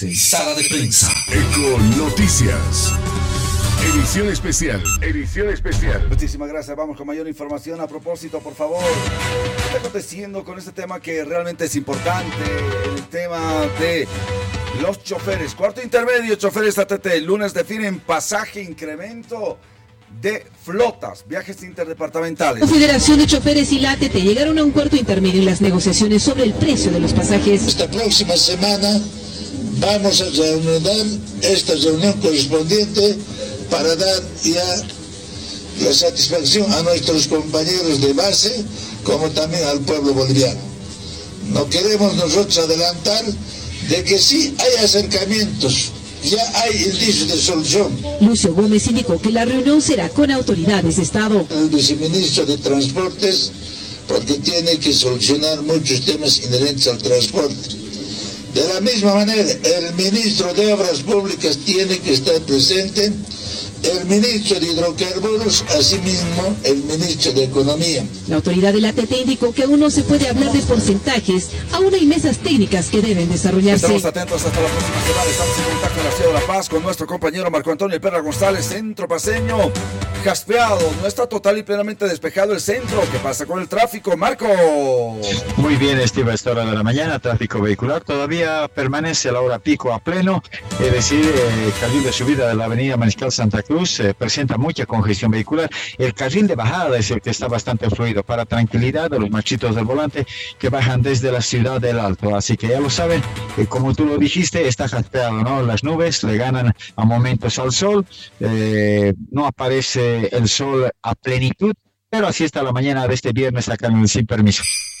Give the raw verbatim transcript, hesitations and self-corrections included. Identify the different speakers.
Speaker 1: Sala de prensa.
Speaker 2: Eco Noticias. Edición especial. Edición especial.
Speaker 3: Muchísimas gracias. Vamos con mayor información. A propósito, por favor, ¿qué está aconteciendo con este tema que realmente es importante? El tema de los choferes. Cuarto intermedio, choferes A T T. El lunes definen pasaje, incremento de flotas, viajes interdepartamentales.
Speaker 4: La Federación de Choferes y la A T T llegaron a un cuarto intermedio en las negociaciones sobre el precio de los pasajes.
Speaker 5: Esta próxima semana vamos a reanudar esta reunión correspondiente para dar ya la satisfacción a nuestros compañeros de base, como también al pueblo boliviano. No queremos nosotros adelantar de que sí hay acercamientos, ya hay indicios de solución.
Speaker 4: Lucio Gómez indicó que la reunión será con autoridades de Estado.
Speaker 5: El viceministro de Transportes, porque tiene que solucionar muchos temas inherentes al transporte. De la misma manera, el ministro de Obras Públicas tiene que estar presente, el ministro de Hidrocarburos, asimismo el ministro de Economía.
Speaker 4: La autoridad de la A T T indicó que aún no se puede hablar de porcentajes, aún hay mesas técnicas que deben desarrollarse.
Speaker 3: Estamos atentos hasta la próxima semana. Estamos en contacto en la ciudad de La Paz con nuestro compañero Marco Antonio Perra González, centro paseño. Jaspeado, no está total y plenamente despejado el centro. ¿Qué pasa con el tráfico, Marco?
Speaker 6: Muy bien, Steve, a esta hora de la mañana, tráfico vehicular todavía permanece a la hora pico a pleno, es decir, el carril de subida de la avenida Mariscal Santa Cruz eh, presenta mucha congestión vehicular. El carril de bajada es el que está bastante fluido, para tranquilidad de los machitos del volante que bajan desde la ciudad del Alto. Así que ya lo saben, eh, como tú lo dijiste, está jaspeado, ¿no? Las nubes le ganan a momentos al sol, eh, no aparece el sol a plenitud, pero así está la mañana de este viernes acá en el Sin Permiso.